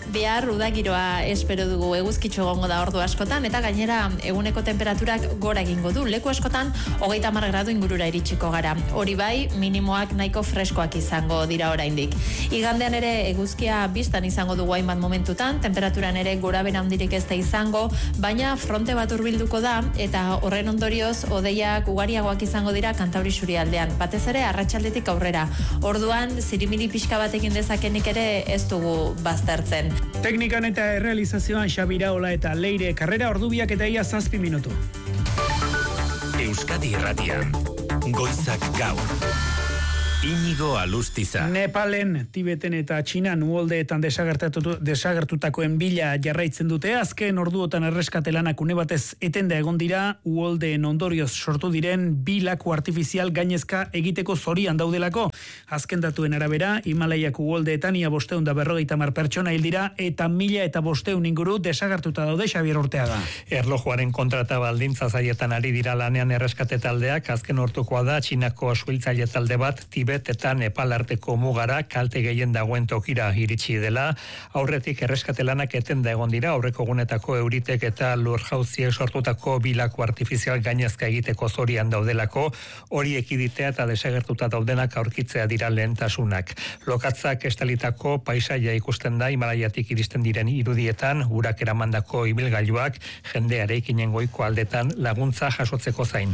Bihar udagiroa espero dugu, eguzkitxo egongo da ordu askotan, eta gainera eguneko temperaturak gora egingo du. Leku askotan 30 gradu ingurura iritsiko gara. Hori bai, minimoak nahiko freskoak izango dira oraindik. Igandean ere eguzkia bistan izango dugu hainbat momentutan, temperaturan ere gorabehera handirik ez da izango, baina fronte bat hurbilduko da, eta horren ondorioz hodeiak ugariagoak izango dira Kantauri Isurialdean, batez ere arratsaldetik aurrera. Orduan, zirimiri pixka batekin dezakenik ere ez dugu baztertzen. Teknikan eta errealizazioan Xabiraola eta Leire Karrera, ordubiak eta ia 7 minutu. Euskadi Irratian, Goizak Gaur. Inigo Alustiza. Nepalen, Tibeten eta Txinan uholdeetan desagertutakoen bila jarraitzen dute. Azken orduotan erreskate lanak une batez etenda egon dira, uholdeen ondorioz sortu diren bi laku artifizial gainezka egiteko zorian daudelako. Azken datuen arabera, Himalaiak uholdeetan ia 550 pertsona hil dira eta 1500 inguru desagertuta daude. Xabier Urteaga. Erlojuaren kontrata baldintza zaietan ari dira lanean erreskate taldeak. Azken ortukoa da Txinako suhiltzaile talde bat Tibet eta Nepal arteko mugara kalte gehien dagoen tokira iritsi dela. Aurretik erreskate lanak etenda egon dira, aurreko egunetako euritek eta lurjauziek sortutako bilako artifizial gainezka egiteko zorian daudelako, hori ekiditea eta desagertuta daudenak aurkitzea dira lehentasunak. Lokatzak estalitako paisaia ikusten da Himalaiatik iristen diren irudietan, urak eramandako ibilgailuak, jende eraikinen goiko aldetan laguntza jasotzeko zain.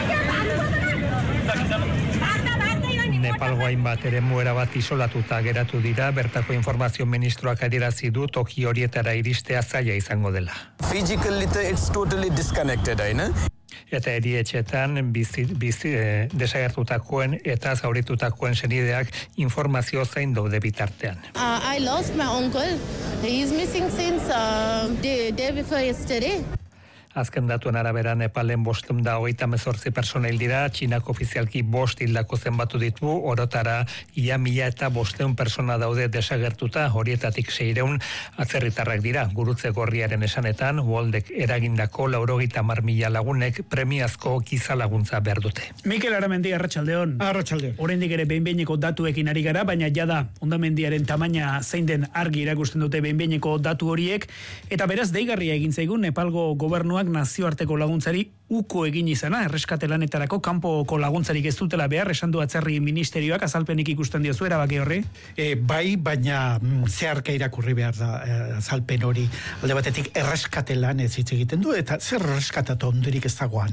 Nepalgo hainbat eremu erabat isolatuta geratu dira, bertako informazio ministroak adierazi du toki horietara iristea zaila izango dela. Physically it's totally disconnected, Eta erietxetan desagertutakoen eta zauritutakoen senideak informazio zain daude bitartean. I lost my uncle. He is missing since the day before yesterday. Azken datuen arabera Nepalen 518 pertsona hil dira, Txinako ofizialki 5 hildako zenbatu ditu, orotara ia 1500 pertsona daude desagertuta, horietatik 600 atzerritarrak dira. Gurutze Gorriaren esanetan, uholdek eragindako 90.000 lagunek premiazko giza laguntza behar dute. Mikel Aramendi, arratsaldeon. Arratsaldeon. Oraindik ere behin-behineko datuekin ari gara, baina jada hondamendiaren tamaina zein den argi erakusten dute behin-behineko datu horiek, eta beraz deigarria egin zaigun Nepalgo gobernuak nazioarteko laguntzari uko egin izana, erreskate lanetarako kanpoko laguntzarik ez dutela behar, esan du atzerri ministerioak, azalpenik ikusten diozu erabaki horri? Bai, baina zeharka irakurri behar da azalpen hori. Alde batetik erreskate lan ez hitz egiten du, eta zer erreskatatu ondorik ez dagoan.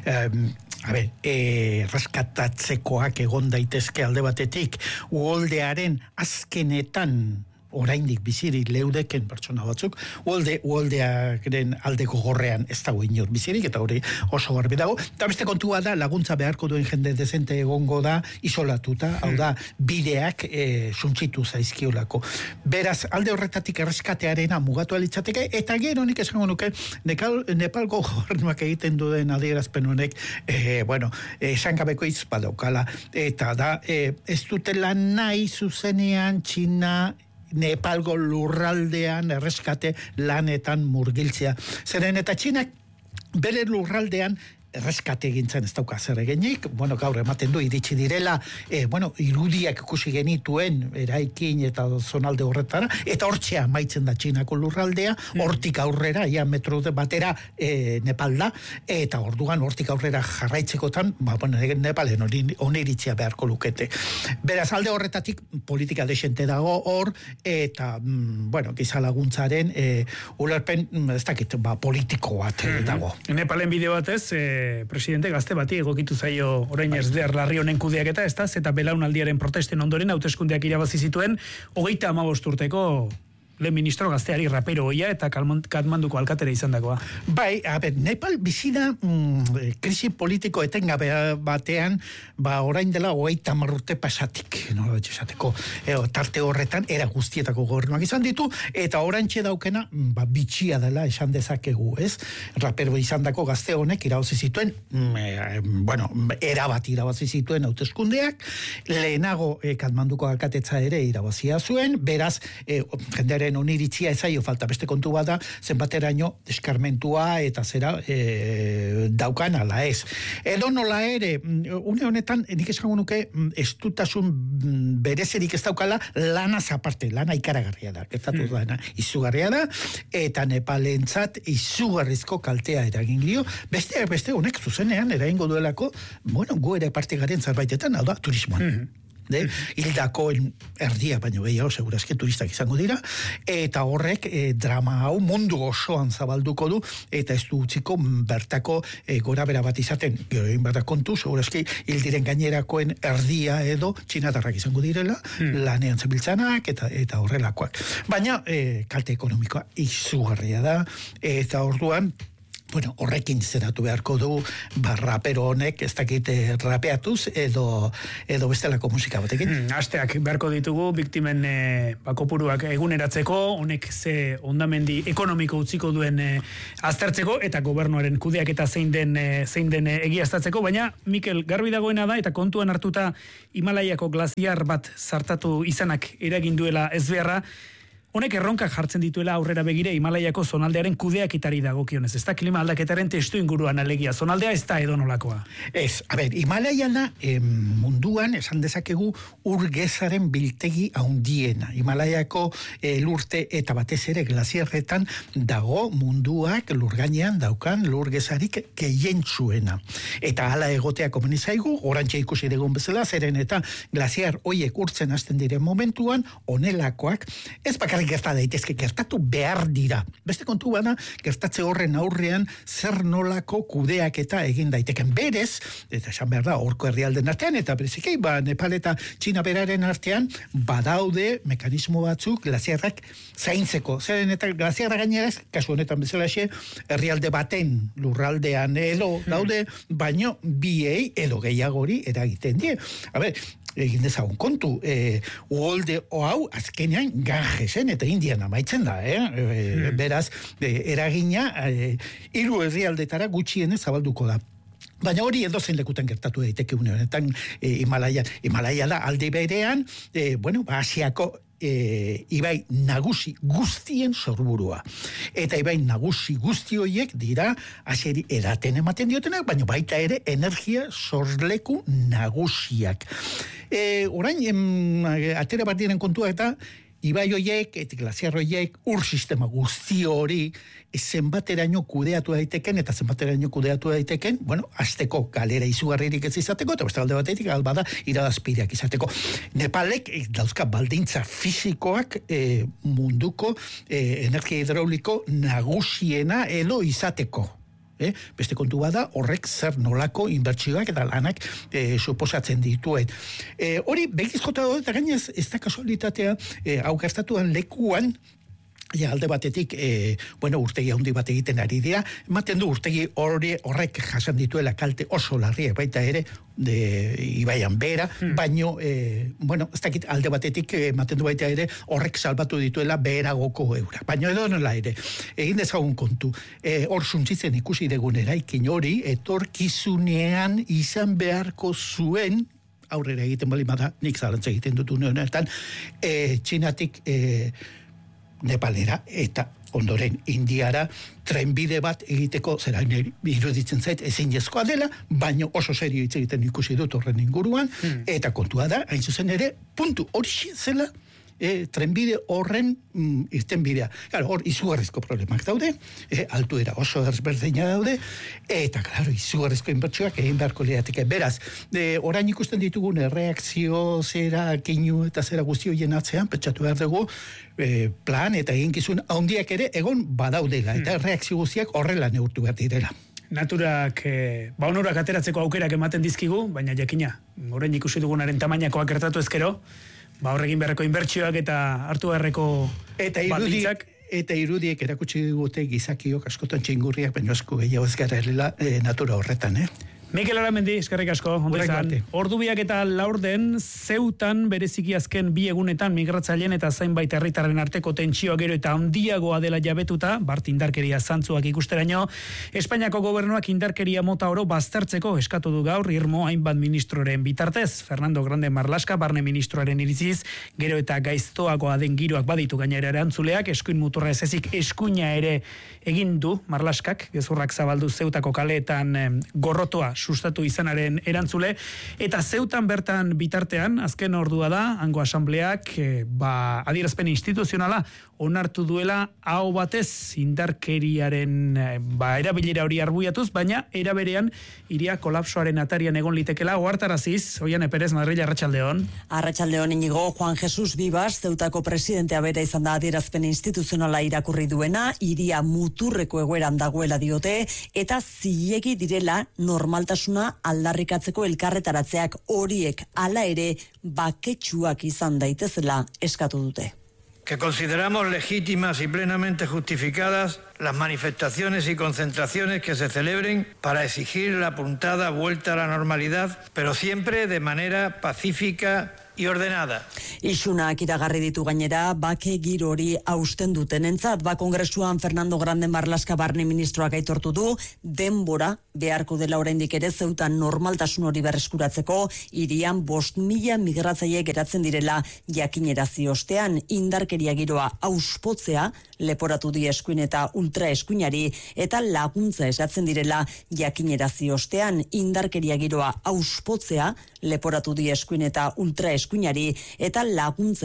Erreskatatzekoak egon daitezke alde batetik, uholdearen azkenetan oraindik bizirik leudeken pertsona batzuk, uholdearen aldeko gorrean ez dago inor bizirik, eta hori oso garbi dago. Eta beste kontua da, laguntza beharko duen jende dezente egongo da, isolatuta, hau da, bideak suntsitu zaizkiolako. Beraz, alde horretatik erreskatearena mugatu alitzateke, eta gero nik esango nuke, Nepalgo gobernuak egiten duen adierazpen honek, esangabeko hitz badaukala, eta da, ez dutela nahi zuzenean Txina Nepalgo lurraldean erreskate lanetan murgiltzea. Zeren eta Txinak bere lurraldean erreskate egintzen ez dauka zer egenik, gaur ematen du iritsi direla, irudiak ikusi genituen eraikin eta zonalde horretara, eta hortxea maitzen da Txinako lurraldea, hortik aurrera, ia metro batera Nepal da, eta orduan hortik aurrera jarraitzekotan, Nepalen oniritzia beharko lukete. Beraz, alde horretatik politika desente dago hor, eta, giza laguntzaren ulerpen, ez dakit, politiko bat dago. Nepalen bideo batez, presidente gazte bati egokitu zaio orain ezder larri honen kudeaketa, ez da, eta belaunaldiaren protesten ondoren hauteskundeak irabazi zituen 35 urteko lehen ministro gazteari rapero oia eta Katmanduko alkatera izan dagoa. Bai, Nepal bizida krisi politiko etengabe batean, orain dela 30 urte pasatik, esateko, tarte horretan era guztietako gobernuak izan ditu, eta oraintxe daukena, bitxia dela esan dezakegu, ez? Rapero izan dako gazte honek irabazi zituen, erabat irabazi zituen hauteskundeak, lehenago Katmanduko alkatetza ere irabazia zuen, beraz, jendere jendearen oniritzia ezaio falta, beste kontu bada, zenbateraino eskarmentua eta zera daukan ala ez. Edo nola ere, une honetan, nik esango nuke, estutasun berezerik ez daukala, lanaz aparte, lana ikaragarria da, gertatu dana, izugarria da, eta Nepalentzat izugarrizko kaltea eragin dio, beste honek zuzenean eragingo duelako, bueno, gu ere parte garen zerbaitetan, hau da, turismoan. Hildakoen erdia, baino gehiago, segurazki turistak izango dira, eta horrek drama hau mundu osoan zabalduko du, eta ez du utziko bertako gora bera bat izaten, gero egin bat kontu, segurazki hildiren gainerakoen erdia edo txinatarrak izango direla, lanean zebiltzanak eta horrelakoak. Baina kalte ekonomikoa izugarria da, eta orduan, bueno, horrekin zeratu beharko du, rapero honek, ez dakit rapeatuz, edo bestelako musika batekin. Asteak beharko ditugu, biktimen kopuruak eguneratzeko, honek ze ondamendi ekonomiko utziko duen aztertzeko, eta gobernuaren kudeak eta zein den egiaztatzeko, baina Mikel, garbi dagoena da, eta kontuan hartuta Himalaiako glaziar bat zartatu izanak eragin duela ez beharra, honek erronkak jartzen dituela aurrera begire Himalaiako zonaldearen kudeaketari dagokionez. Ez da klima aldaketaren testu inguruan alegia. Zonaldea ez da edonolakoa. Ez, Himalaiana munduan esan dezakegu urgezaren biltegi haundiena. Himalaiako lurte eta batez ere glazierretan dago munduak lurgainean daukan lurgezarik gehientsuena. Eta hala egotea komeni zaigu, orantxe ikusi dugun bezala, zeren eta glaziar hoiek urtzen hasten diren momentuan, honelakoak, ez bakar gerta daitezke, gertatu behar dira. Beste kontu bana, gertatze horren aurrean zer nolako kudeak eta egin daiteken berez, eta esan behar da, horko herrialden artean, eta berezikei, Nepal eta Txina beraren artean, badaude mekanismo batzuk glaziarrak zaintzeko. Zeren eta glaziarra gaineraz, kasu honetan bezala herrialde baten lurraldean edo daude, baino biei edo gehiagori eragiten die. Egin dezagun kontu, uholde hau azkenean Gangesen eta Indian amaitzen da, beraz, eragina 3 herrialdetara gutxienez zabalduko da. Baina hori edozein lekutan gertatu daiteke une honetan Himalaia da alde berean, Asiako ibai nagusi guztien sorburua. Eta ibai nagusi guzti horiek dira Asiari edaten ematen diotenak, baina baita ere energia sorleku nagusiak. Orain, atera bat diren kontua eta ibai horiek, eta glaziar horiek, ur sistema guzti hori, zenbateraino kudeatu daiteken, eta zenbateraino kudeatu daiteken, azteko galera izugarririk ez izateko, eta beste alde batetik, albada, iradazpideak izateko. Nepalek dauzka baldintza fisikoak munduko energia hidrauliko nagusiena edo izateko. Beste kontu bada, horrek zer nolako inbertsioak eta lanak suposatzen dituen. Hori, begiz jota dut, eta gainez, ez da kasualitatea, hau gertatuan lekuan, alde batetik, urtegi handi bat egiten ari dira, ematen du urtegi horrek jasan dituela kalte oso larria, baita ere, ibaian bera, baino, ez dakit alde batetik, ematen du baita ere, horrek salbatu dituela beheragoko eura. Baino edo nola ere, egin dezagun kontu, hor suntzitzen ikusi degun eraikin hori, etorkizunean izan beharko zuen, aurrera egiten bali bada, nik zalantza egiten dut honetan, Txinatik Nepalera eta ondoren Indiara trenbide bat egiteko zera iruditzen zait ezinezkoa dela, baino oso serio hitz egiten ikusi dut horren inguruan, eta kontua da, hain zuzen ere, puntu hori zela trenbide horren irtenbidea. Hor izugarrizko problemak daude, altuera oso desberdina daude, eta, izugarrizko inbertsioak egin beharko lirateke. Beraz, orain ikusten ditugun erreakzio zera, keinu eta zera guzti horien atzean, pentsatu behar dugu, plan eta eginkizun handiak ere egon badaudela, eta reakzio guztiak horrela neurtu behar direla. Naturak, onurak ateratzeko aukerak ematen dizkigu, baina jakina, orain ikusi dugunaren tamainakoak gertatu ezkero, horrekin beharreko inbertsioak eta hartu beharreko baldintzak. Eta irudiek erakutsi dute gizakiok askotan txingurriak, baina asko gehiago ez gara natura horretan, Mikel Aramendi, eskerrik asko, ondo izan. Ordubiak eta laurden, Zeutan bereziki azken 2 egunetan migratzaileen eta zainbait herritarren arteko tentsioa gero eta handiagoa dela jabetuta, bart indarkeria zantzuak ikusteraino, Espainiako gobernuak indarkeria mota oro baztertzeko eskatu du gaur irmo hainbat ministroren bitartez. Fernando Grande Marlaska, barne ministroaren iritziz, gero eta gaiztoagoa den giroak baditu gainera erantzuleak, eskuin muturra ez ezik eskuina ere egin du Marlaskak, gezurrak zabaldu Zeutako kaleetan gorrotoa sustatu izanaren erantzule, eta Zeutan bertan bitartean, azken ordua da, hango asambleak, adierazpen instituzionala onartu duela hau batez indarkeriaren erabilera hori arbuiatuz, baina eraberean iria kolapsoaren atarian egon litekela, ohartaraziz, Oiane Perez, Madrid, Arratsaldeon. Arratsaldeon, Inigo, Juan Jesus Vivas, Zeutako presidentea bera izan da adierazpen instituzionala irakurri duena, iria muturreko egoeran dagoela diote, eta zilegi direla normaltasuna aldarrikatzeko elkarretaratzeak horiek hala ere baketsuak izan daitezela eskatu dute. Que consideramos legítimas y plenamente justificadas las manifestaciones y concentraciones que se celebren para exigir la apuntada vuelta a la normalidad, pero siempre de manera pacífica y ordenada. Isunak iragarri ditu gainera, bake giro hori hausten dutenentzat, kongresuan Fernando Grande Marlaska barne ministroak aitortu du, denbora beharko dela oraindik ere Zeutan normaltasun hori berreskuratzeko, irian 5.000 migratzaile geratzen direla jakinerazi ostean, indarkeria giroa auspotzea, leporatu die eskuin eta ultra eskuinari, eta laguntza esatzen direla jakinerazi ostean, indarkeria giroa auspotzea, leporatu die eskuin eta ultra eskuinari, eta laguntza